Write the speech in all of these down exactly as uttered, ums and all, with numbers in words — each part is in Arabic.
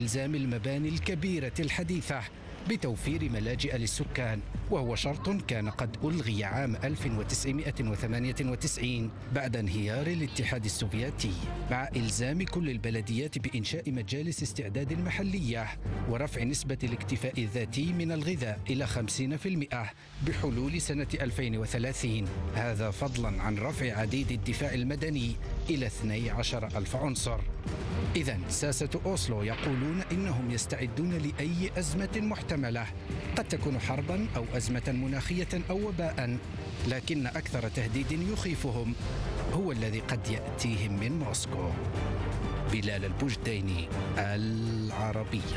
إلزام المباني الكبيرة الحديثة بتوفير ملاجئ للسكان، وهو شرط كان قد ألغي عام ألف وتسعمائة وثمانية وتسعين بعد انهيار الاتحاد السوفيتي، مع إلزام كل البلديات بإنشاء مجالس استعداد محلية ورفع نسبة الاكتفاء الذاتي من الغذاء إلى خمسين بالمئة بحلول سنة ألفين وثلاثين، هذا فضلا عن رفع عديد الدفاع المدني إلى اثني عشر ألف عنصر. إذن ساسة أوسلو يقولون إنهم يستعدون لأي أزمة محتملة، قد تكون حربا أو أزمة مناخية أو وباء، لكن أكثر تهديد يخيفهم هو الذي قد يأتيهم من موسكو. بلال البجديني، العربية.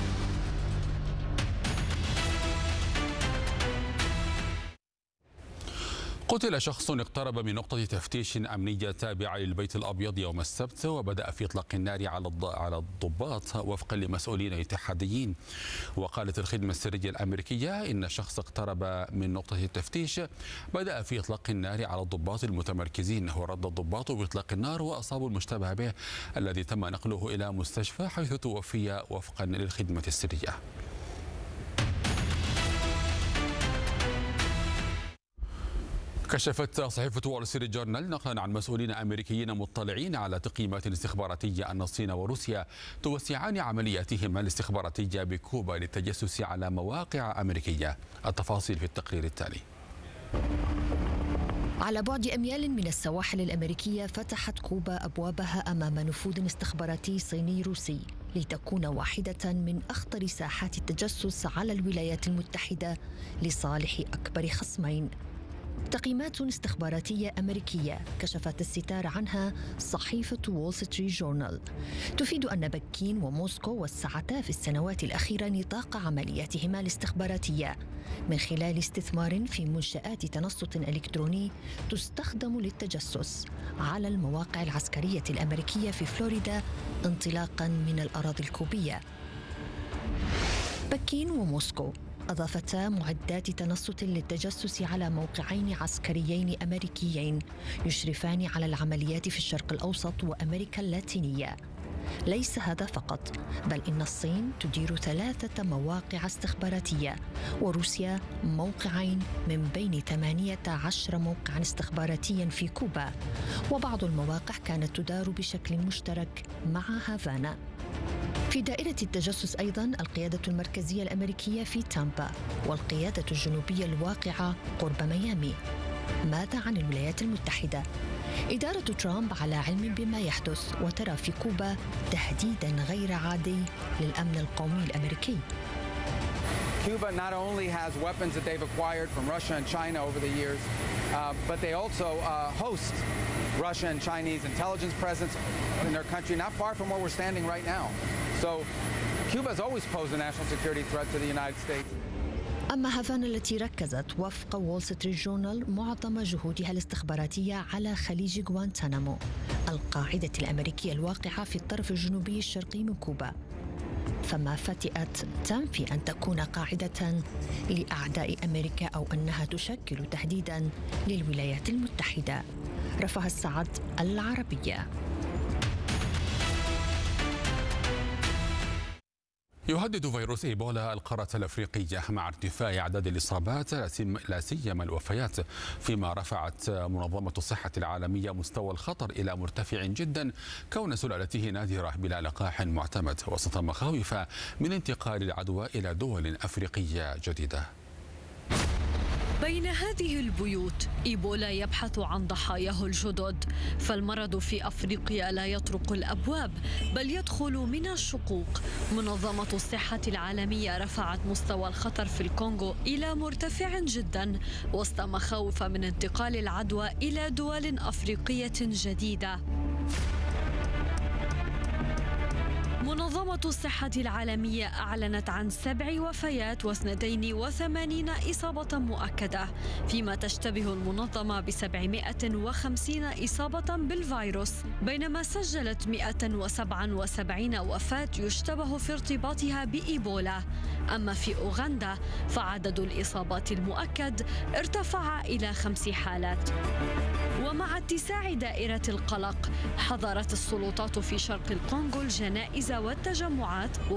قتل شخص اقترب من نقطة تفتيش أمنية تابعة للبيت الأبيض يوم السبت، وبدأ في إطلاق النار على على الضباط وفقا لمسؤولين اتحاديين. وقالت الخدمة السرية الأمريكية إن شخص اقترب من نقطة التفتيش بدأ في إطلاق النار على الضباط المتمركزين، ورد الضباط بإطلاق النار وأصابوا المشتبه به الذي تم نقله إلى مستشفى حيث توفي وفقا للخدمة السرية. كشفت صحيفة وول ستريت جورنال نقلا عن مسؤولين أمريكيين مطلعين على تقييمات استخباراتية أن الصين وروسيا توسعان عملياتهما الاستخباراتية بكوبا للتجسس على مواقع أمريكية. التفاصيل في التقرير التالي. على بعد أميال من السواحل الأمريكية فتحت كوبا أبوابها أمام نفوذ استخباراتي صيني روسي لتكون واحدة من أخطر ساحات التجسس على الولايات المتحدة لصالح أكبر خصمين. تقييمات استخباراتية أمريكية كشفت الستار عنها صحيفة وول ستريت جورنال تفيد أن بكين وموسكو وسعتا في السنوات الأخيرة نطاق عملياتهما الاستخباراتية من خلال استثمار في منشآت تنصت إلكتروني تستخدم للتجسس على المواقع العسكرية الأمريكية في فلوريدا انطلاقا من الأراضي الكوبية. بكين وموسكو أضافتا معدات تنصت للتجسس على موقعين عسكريين أمريكيين يشرفان على العمليات في الشرق الأوسط وأمريكا اللاتينية. ليس هذا فقط، بل إن الصين تدير ثلاثة مواقع استخباراتية وروسيا موقعين من بين ثمانية عشر موقعا استخباراتيا في كوبا، وبعض المواقع كانت تدار بشكل مشترك مع هافانا. في دائرة التجسس أيضاً القيادة المركزية الأمريكية في تامبا والقيادة الجنوبية الواقعة قرب ميامي. ماذا عن الولايات المتحدة؟ إدارة ترامب على علم بما يحدث وترى في كوبا تهديداً غير عادي للأمن القومي الأمريكي. Cuba not only has weapons that they've acquired from Russia and China over the years, uh, but they also uh, host Russia and Chinese intelligence presence in their country, not far from where we're standing right now. So Cuba has always posed a national security threat to the United States. أما هافانا التي ركزت وفق وول ستريت جورنال معظم جهودها الاستخباراتية على خليج غوانتانامو، القاعدة الأمريكية الواقعة في الطرف الجنوبي الشرقي من كوبا، فما فتئت تنفي أن تكون قاعدة لأعداء أمريكا أو أنها تشكل تهديداً للولايات المتحدة. رفع السعد، العربية. يهدد فيروس إيبولا القارة الأفريقية مع ارتفاع أعداد الإصابات لا سيما الوفيات، فيما رفعت منظمة الصحة العالمية مستوى الخطر إلى مرتفع جدا كون سلالته نادرة بلا لقاح معتمد، وسط مخاوف من انتقال العدوى إلى دول أفريقية جديدة. بين هذه البيوت إيبولا يبحث عن ضحاياه الجدد، فالمرض في أفريقيا لا يطرق الأبواب بل يدخل من الشقوق. منظمة الصحة العالمية رفعت مستوى الخطر في الكونغو إلى مرتفع جدا وسط مخاوف من انتقال العدوى إلى دول أفريقية جديدة. منظمة الصحة العالمية أعلنت عن سبع وفيات واثنتين وثمانين إصابة مؤكدة، فيما تشتبه المنظمة بسبعمائة وخمسين إصابة بالفيروس، بينما سجلت مائة وسبعة وسبعين وفاة يشتبه في ارتباطها بإيبولا. أما في أوغندا فعدد الإصابات المؤكد ارتفع إلى خمس حالات. ومع اتساع دائرة القلق حظرت السلطات في شرق الكونغو الجنائز والتجمعات